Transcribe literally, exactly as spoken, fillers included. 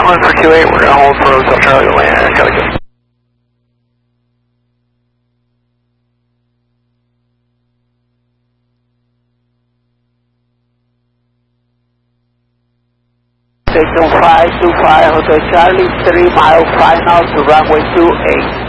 one for Q eight, we're going to hold for Hotel Charlie to land. I gotta go. Station five two five, Hotel Charlie, three mile final to runway two eight.